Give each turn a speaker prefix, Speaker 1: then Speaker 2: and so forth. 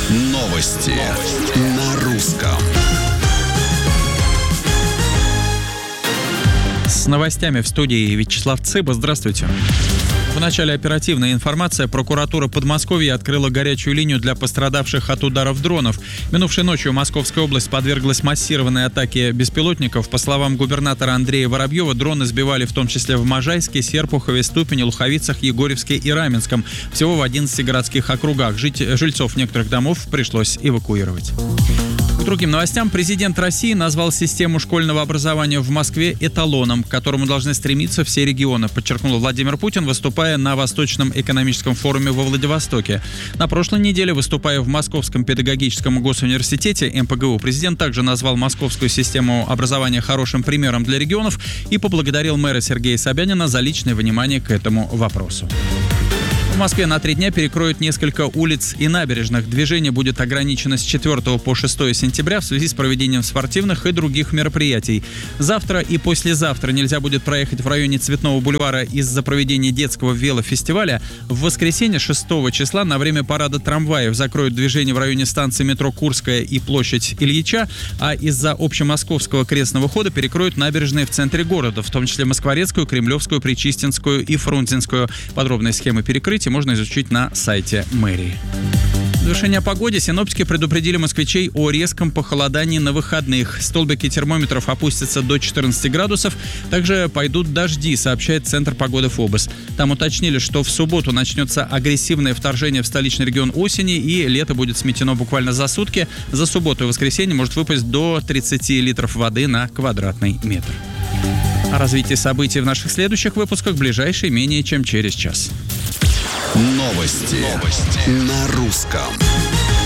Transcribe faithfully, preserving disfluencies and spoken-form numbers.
Speaker 1: Новости на русском.
Speaker 2: С новостями в студии Вячеслав Цыба. Здравствуйте. В начале оперативная информация. Прокуратура Подмосковья открыла горячую линию для пострадавших от ударов дронов. Минувшей ночью Московская область подверглась массированной атаке беспилотников. По словам губернатора Андрея Воробьева, дроны сбивали в том числе в Можайске, Серпухове, Ступине, Луховицах, Егорьевске и Раменском. Всего в одиннадцати городских округах. Жить, жильцов некоторых домов пришлось эвакуировать. К другим новостям. Президент России назвал систему школьного образования в Москве эталоном, к которому должны стремиться все регионы, подчеркнул Владимир Путин, выступая на Восточном экономическом форуме во Владивостоке. На прошлой неделе, выступая в Московском педагогическом госуниверситете эм пэ гэ у, президент также назвал московскую систему образования хорошим примером для регионов и поблагодарил мэра Сергея Собянина за личное внимание к этому вопросу. В Москве на три дня перекроют несколько улиц и набережных. Движение будет ограничено с четвёртого по шестое сентября в связи с проведением спортивных и других мероприятий. Завтра и послезавтра нельзя будет проехать в районе Цветного бульвара из-за проведения детского велофестиваля. В воскресенье шестого числа на время парада трамваев закроют движение в районе станции метро Курская и площадь Ильича, а из-за общемосковского крестного хода перекроют набережные в центре города, в том числе Москворецкую, Кремлевскую, Причистинскую и Фрунзенскую. Подробные схемы перекрытия можно изучить на сайте мэрии. В завершение о погоде. Синоптики предупредили москвичей о резком похолодании на выходных. Столбики термометров опустятся до четырнадцати градусов. Также пойдут дожди, сообщает Центр погоды ФОБОС. Там уточнили, что в субботу начнется агрессивное вторжение в столичный регион осени, и лето будет сметено буквально за сутки. За субботу и воскресенье может выпасть до тридцати литров воды на квадратный метр. О развитии событий в наших следующих выпусках в ближайшие менее чем через час.
Speaker 1: Новости, Новости. на русском.